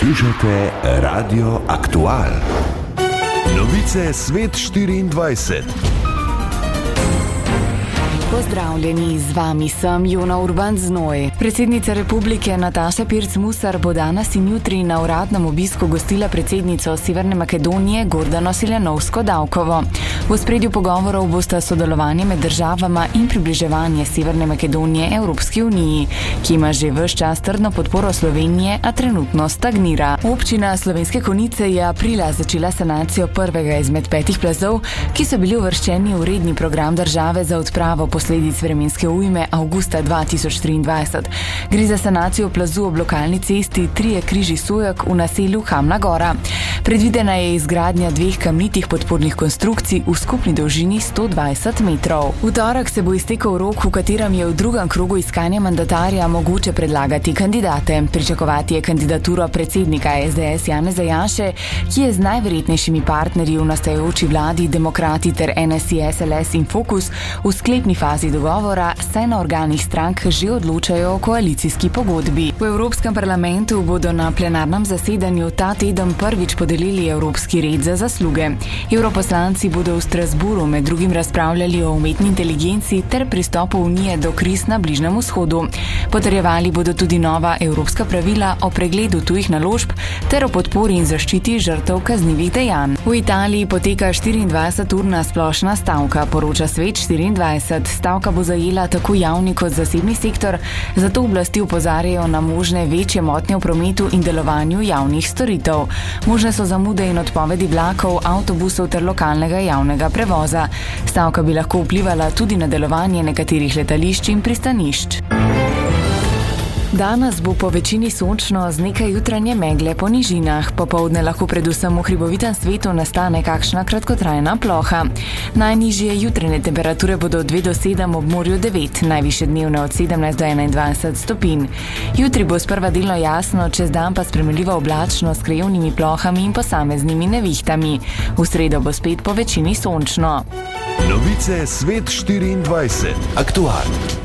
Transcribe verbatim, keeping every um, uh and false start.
Poslušate Radio Aktual. Novice Svet štiriindvajset. Pozdravljeni, z vami sem Jona Urban Znoj. Predsednica republike Nataša Pirc Musar bo danes in jutri na uradnem obisku gostila predsednico Severne Makedonije Gordano Siljanovsko-Davkovo. V ospredju pogovorov bosta sodelovanje med državama in približevanje Severne Makedonije Evropski uniji, ki ima že ves čas trdno podporo Slovenije, a trenutno stagnira. Občina Slovenske Konjice je aprila začela sanacijo prvega izmed petih plazov, ki so bili uvrščeni v redni program države za odpravo posledic vremenske ujme avgusta dva tisoč triindvajset. Gre za sanacijo plazu ob lokalni cesti Trije križi Sojek v naselju Hamna Gora. Predvidena je izgradnja dveh kamnitih podpornih konstrukcij v skupni dolžini sto dvajset metrov. V torek se bo iztekel rok, v katerem je v drugem krogu iskanja mandatarja mogoče predlagati kandidate. Pričakovati je kandidaturo predsednika es de es Janeza Janše, ki je z najverjetnejšimi partnerji v nastajajoči vladi Demokrati ter en es i es el es in Fokus v sklepni fazi dogovora, saj na organih strank že odločajo o koalicijski pogodbi. V Evropskem parlamentu bodo na plenarnem zasedanju ta teden prvič podelili Evropski red za zasluge. Evroposlanci bodo v Strasburu med drugim razpravljali o umetni inteligenci ter pristopu Unije do kriz na Bližnjem vzhodu. Potrjevali bodo tudi nova evropska pravila o pregledu tujih naložb ter o podpori in zaščiti žrtev kaznivih dejanj. V Italiji poteka štiriindvajseturna splošna stavka, poroča Svet štiriindvajset. Stavka bo zajela tako javni kot zasebni sektor, zato oblasti opozarjajo na možne večje motnje v prometu in delovanju javnih storitev. Možne so zamude in odpovedi vlakov, avtobusov ter lokalnega javnega prevoza. Stavka bi lahko vplivala tudi na delovanje nekaterih letališč in pristanišč. Danes bo po večini sončno z nekaj jutranje megle po nižinah. Popoldne lahko predvsem v hribovitem svetu nastane kakšna kratkotrajna ploha. Najnižje jutranje temperature bodo od dve do sedem, ob morju devet, najvišje dnevne od sedemnajst do enaindvajset stopinj. Jutri bo sprva delno jasno, čez dan pa spremenljivo oblačno s krajevnimi plohami in posameznimi nevihtami. V sredo bo spet po večini sončno. Novice Svet štiriindvajset. Aktual.